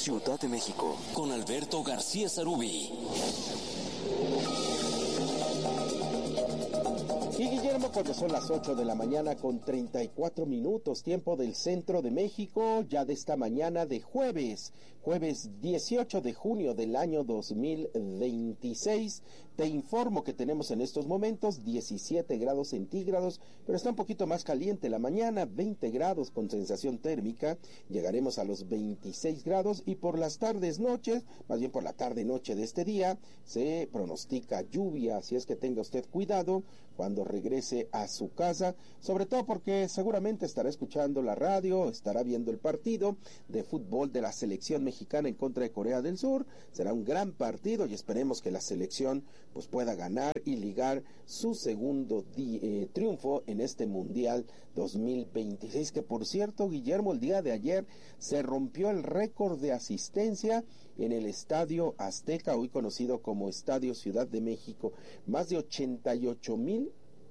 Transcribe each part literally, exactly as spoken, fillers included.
Ciudad de México, con Alberto García Sarubí. Y Guillermo, cuando son las ocho de la mañana con treinta y cuatro minutos, tiempo del centro de México, ya de esta mañana de jueves, jueves dieciocho de junio del año dos mil veintiséis, te informo que tenemos en estos momentos diecisiete grados centígrados, pero está un poquito más caliente la mañana, veinte grados con sensación térmica, llegaremos a los veintiséis grados y por las tardes, noches, más bien por la tarde noche de este día, se pronostica lluvia, así es que tenga usted cuidado cuando regrese a su casa, sobre todo porque seguramente estará escuchando la radio, estará viendo el partido de fútbol de la selección mexicana en contra de Corea del Sur. Será un gran partido y esperemos que la selección pues pueda ganar y ligar su segundo di- eh, triunfo en este Mundial dos mil veintiséis, que por cierto, Guillermo, el día de ayer se rompió el récord de asistencia en el Estadio Azteca, hoy conocido como Estadio Ciudad de México, más de ochenta y ocho mil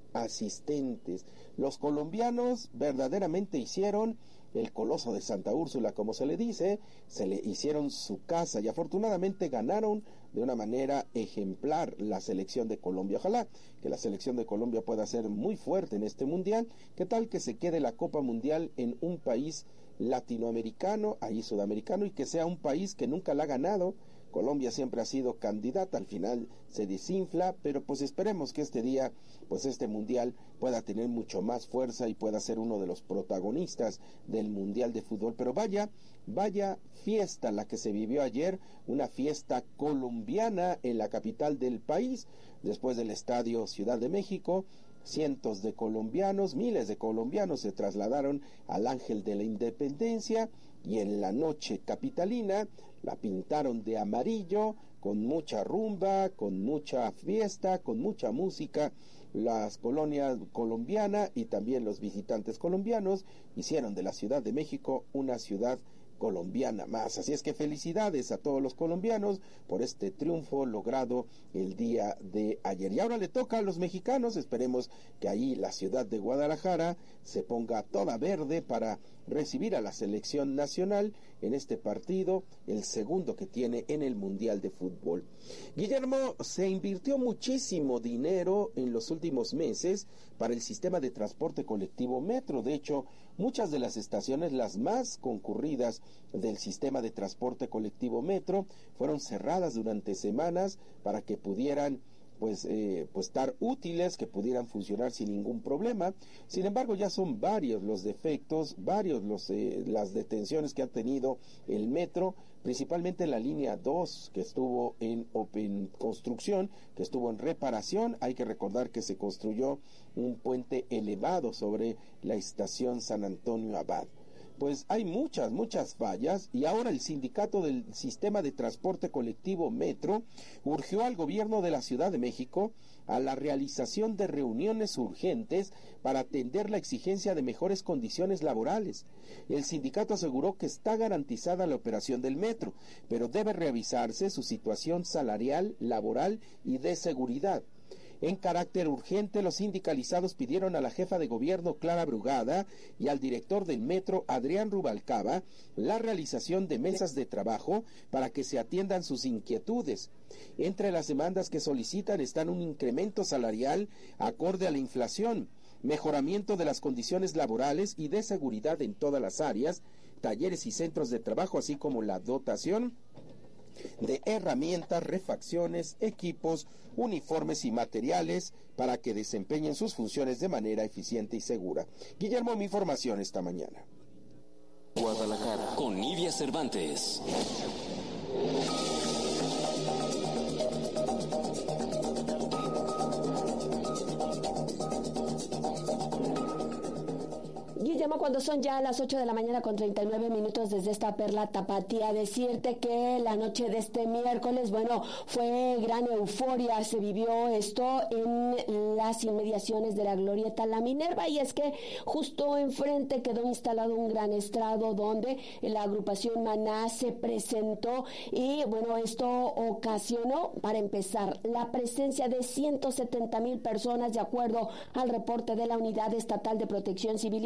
asistentes. Los colombianos verdaderamente hicieron el Coloso de Santa Úrsula, como se le dice, se le hicieron su casa y afortunadamente ganaron de una manera ejemplar la selección de Colombia. Ojalá que la selección de Colombia pueda ser muy fuerte en este mundial. ¿Qué tal que se quede la Copa Mundial en un país latinoamericano, ahí sudamericano, y que sea un país que nunca la ha ganado? Colombia siempre ha sido candidata, al final se desinfla, pero pues esperemos que este día, pues este mundial pueda tener mucho más fuerza y pueda ser uno de los protagonistas del mundial de fútbol. Pero vaya, vaya fiesta la que se vivió ayer, una fiesta colombiana en la capital del país, después del Estadio Ciudad de México. Cientos de colombianos, miles de colombianos se trasladaron al Ángel de la Independencia y en la noche capitalina la pintaron de amarillo, con mucha rumba, con mucha fiesta, con mucha música. Las colonias colombianas y también los visitantes colombianos hicieron de la Ciudad de México una ciudad colombiana más. Así es que felicidades a todos los colombianos por este triunfo logrado el día de ayer. Y ahora le toca a los mexicanos. Esperemos que ahí la ciudad de Guadalajara se ponga toda verde para recibir a la selección nacional en este partido, el segundo que tiene en el Mundial de Fútbol. Guillermo, se invirtió muchísimo dinero en los últimos meses para el sistema de transporte colectivo Metro. De hecho, muchas de las estaciones, las más concurridas del sistema de transporte colectivo Metro, fueron cerradas durante semanas para que pudieran pues, eh, pues estar útiles, que pudieran funcionar sin ningún problema. Sin embargo, ya son varios los defectos, varios los eh, las detenciones que ha tenido el metro, principalmente en la línea dos, que estuvo en, en construcción, que estuvo en reparación. Hay que recordar que se construyó un puente elevado sobre la estación San Antonio Abad. Pues hay muchas, muchas fallas y ahora el sindicato del sistema de transporte colectivo Metro urgió al gobierno de la Ciudad de México a la realización de reuniones urgentes para atender la exigencia de mejores condiciones laborales. El sindicato aseguró que está garantizada la operación del metro, pero debe revisarse su situación salarial, laboral y de seguridad. En carácter urgente, los sindicalizados pidieron a la jefa de gobierno Clara Brugada y al director del metro Adrián Rubalcaba la realización de mesas de trabajo para que se atiendan sus inquietudes. Entre las demandas que solicitan están un incremento salarial acorde a la inflación, mejoramiento de las condiciones laborales y de seguridad en todas las áreas, talleres y centros de trabajo, así como la dotación de herramientas, refacciones, equipos, uniformes y materiales para que desempeñen sus funciones de manera eficiente y segura. Guillermo, mi información esta mañana. Guadalajara, con Nidia Cervantes. Guillermo, cuando son ya las ocho de la mañana con treinta y nueve minutos desde esta perla tapatía, decirte que la noche de este miércoles, bueno, fue gran euforia, se vivió esto en las inmediaciones de la Glorieta La Minerva, y es que justo enfrente quedó instalado un gran estrado donde la agrupación Maná se presentó y, bueno, esto ocasionó, para empezar, la presencia de ciento setenta mil personas, de acuerdo al reporte de la Unidad Estatal de Protección Civil y Bomberos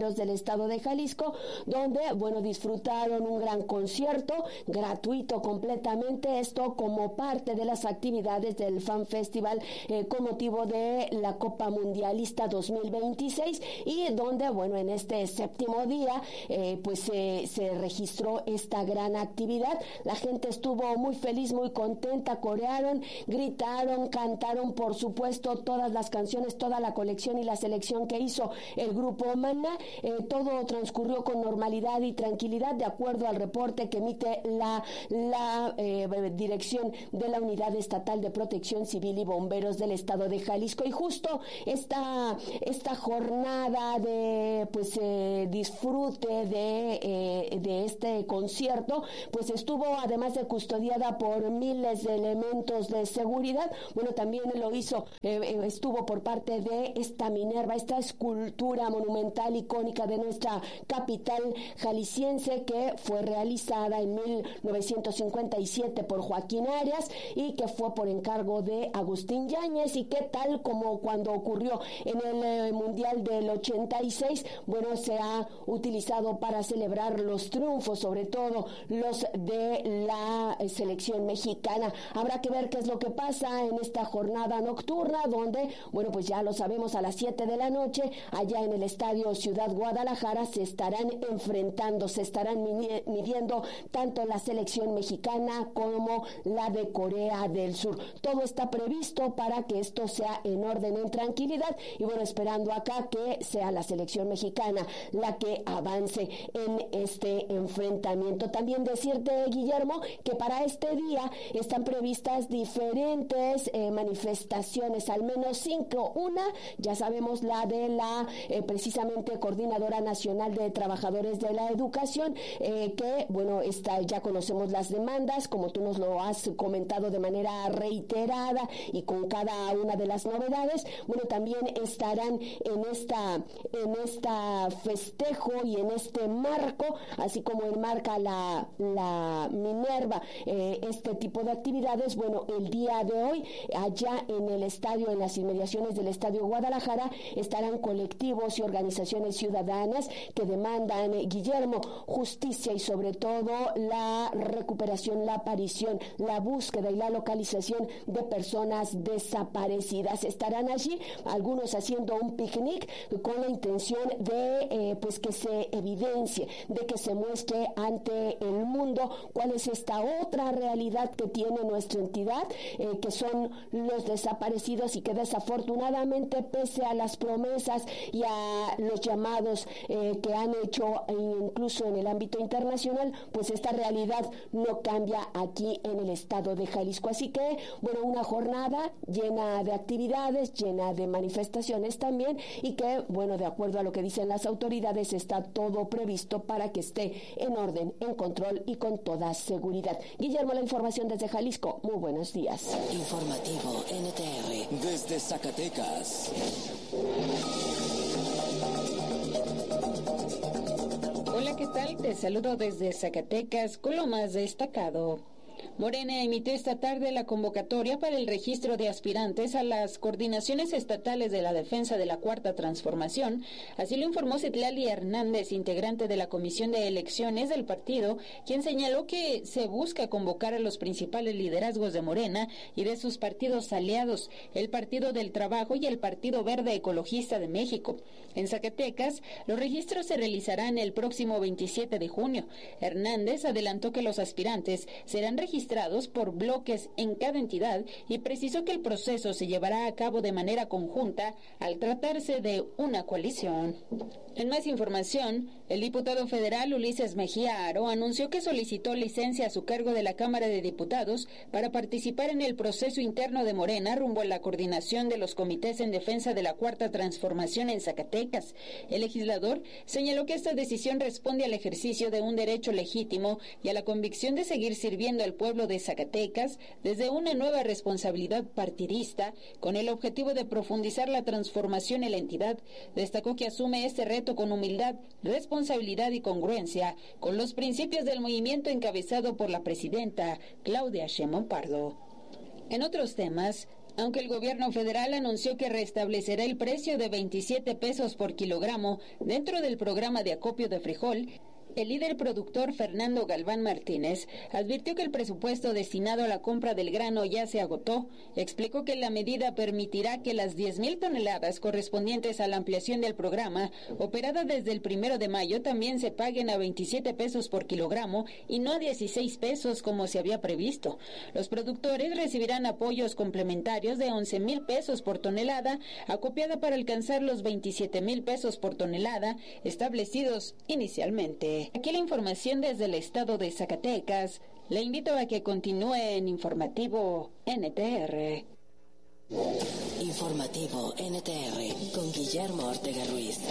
Bomberos del Estado de Jalisco, donde, bueno, disfrutaron un gran concierto gratuito completamente, esto como parte de las actividades del Fan Festival eh, con motivo de la Copa Mundialista dos mil veintiséis, y donde, bueno, en este séptimo día, eh, pues eh, se registró esta gran actividad. La gente estuvo muy feliz, muy contenta, corearon, gritaron, cantaron, por supuesto, todas las canciones, toda la colección y la selección que hizo el grupo Maná. Eh, todo transcurrió con normalidad y tranquilidad, de acuerdo al reporte que emite la, la eh, dirección de la Unidad Estatal de Protección Civil y Bomberos del Estado de Jalisco. Y justo esta, esta jornada de pues eh, disfrute de, eh, de este concierto, pues estuvo, además de custodiada por miles de elementos de seguridad, bueno, también lo hizo, eh, estuvo por parte de esta Minerva, esta escultura monumental icónica de nuestra capital jalisciense, que fue realizada en mil novecientos cincuenta y siete por Joaquín Arias y que fue por encargo de Agustín Yáñez, y que, tal como cuando ocurrió en el eh, Mundial del ochenta y seis, bueno, se ha utilizado para celebrar los triunfos, sobre todo los de la eh, selección mexicana. Habrá que ver qué es lo que pasa en esta jornada nocturna, donde, bueno, pues ya lo sabemos, a las siete de la noche, allá en el Estadio Ciudad Guadalajara, se estarán enfrentando, se estarán midiendo tanto la selección mexicana como la de Corea del Sur. Todo está previsto para que esto sea en orden, en tranquilidad, y bueno, esperando acá que sea la selección mexicana la que avance en este enfrentamiento. También decirte, Guillermo, que para este día están previstas diferentes eh, manifestaciones, al menos cinco. Una, ya sabemos, la de la eh, precisamente Coordinadora Nacional de Trabajadores de la Educación, eh, que, bueno, está, ya conocemos las demandas, como tú nos lo has comentado de manera reiterada y con cada una de las novedades. Bueno, también estarán en esta, en esta festejo y en este marco, así como enmarca la, la Minerva, eh, este tipo de actividades. Bueno, el día de hoy, allá en el estadio, en las inmediaciones del Estadio Guadalajara, estarán colectivos y organizaciones ciudadanas que demandan, eh, Guillermo, justicia y sobre todo la recuperación, la aparición, la búsqueda y la localización de personas desaparecidas. Estarán allí algunos haciendo un picnic con la intención de eh, pues que se evidencie, de que se muestre ante el mundo cuál es esta otra realidad que tiene nuestra entidad, eh, que son los desaparecidos, y que desafortunadamente, pese a las promesas y a los llamados eh, que han hecho incluso en el ámbito internacional, pues esta realidad no cambia aquí en el estado de Jalisco. Así que, bueno, una jornada llena de actividades, llena de manifestaciones también, y que, bueno, de acuerdo a lo que dicen las autoridades, está todo previsto para que esté en orden, en control y con toda seguridad. Guillermo, la información desde Jalisco. Muy buenos días. Informativo N T R desde Zacatecas. Hola, ¿qué tal? Te saludo desde Zacatecas con lo más destacado. Morena emitió esta tarde la convocatoria para el registro de aspirantes a las coordinaciones estatales de la defensa de la Cuarta Transformación. Así lo informó Citlali Hernández, integrante de la Comisión de Elecciones del partido, quien señaló que se busca convocar a los principales liderazgos de Morena y de sus partidos aliados, el Partido del Trabajo y el Partido Verde Ecologista de México. En Zacatecas, los registros se realizarán el próximo veintisiete de junio. Hernández adelantó que los aspirantes serán registrados por bloques en cada entidad y precisó que el proceso se llevará a cabo de manera conjunta al tratarse de una coalición. En más información, el diputado federal Ulises Mejía Aro anunció que solicitó licencia a su cargo de la Cámara de Diputados para participar en el proceso interno de Morena rumbo a la coordinación de los comités en defensa de la Cuarta Transformación en Zacatecas. El legislador señaló que esta decisión responde al ejercicio de un derecho legítimo y a la convicción de seguir sirviendo al pueblo de Zacatecas desde una nueva responsabilidad partidista con el objetivo de profundizar la transformación en la entidad. Destacó que asume este reto con humildad, responsabilidad y congruencia con los principios del movimiento encabezado por la presidenta Claudia Sheinbaum Pardo. En otros temas, Aunque el gobierno federal anunció que restablecerá el precio de veintisiete pesos por kilogramo dentro del programa de acopio de frijol, el líder productor Fernando Galván Martínez advirtió que el presupuesto destinado a la compra del grano ya se agotó. Explicó que la medida permitirá que las diez mil toneladas correspondientes a la ampliación del programa, operada desde el primero de mayo, también se paguen a veintisiete pesos por kilogramo y no a dieciséis pesos como se había previsto. Los productores recibirán apoyos complementarios de once mil pesos por tonelada, acopiada para alcanzar los veintisiete mil pesos por tonelada establecidos inicialmente. Aquí la información desde el estado de Zacatecas. Le invito a que continúe en Informativo N T R. Informativo N T R con Guillermo Ortega Ruiz.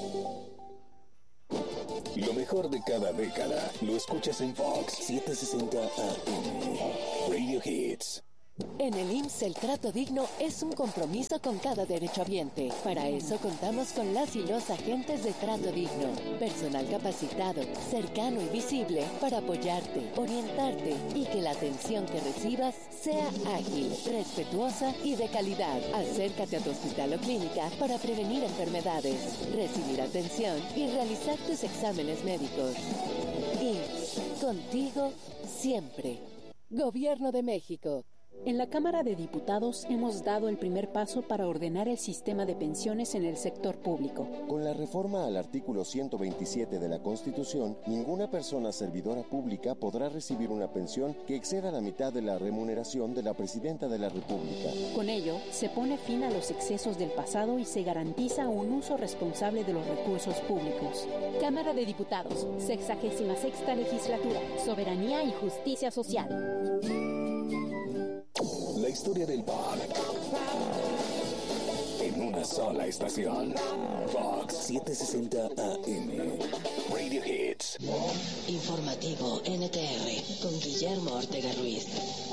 Lo mejor de cada década lo escuchas en Fox setecientos sesenta A M. Radio Hits. En el I M S S el trato digno es un compromiso con cada derechohabiente. Para eso contamos con las y los agentes de trato digno. Personal capacitado, cercano y visible para apoyarte, orientarte y que la atención que recibas sea ágil, respetuosa y de calidad. Acércate a tu hospital o clínica para prevenir enfermedades, recibir atención y realizar tus exámenes médicos. I M S S, contigo siempre. Gobierno de México. En la Cámara de Diputados hemos dado el primer paso para ordenar el sistema de pensiones en el sector público. Con la reforma al artículo ciento veintisiete de la Constitución, ninguna persona servidora pública podrá recibir una pensión que exceda la mitad de la remuneración de la Presidenta de la República. Con ello, se pone fin a los excesos del pasado y se garantiza un uso responsable de los recursos públicos. Cámara de Diputados, sexagésima sexta legislatura, Soberanía y Justicia Social. La historia del pop en una sola estación. Fox setecientos sesenta A M. Radio Hits. Informativo N T R con Guillermo Ortega Ruiz.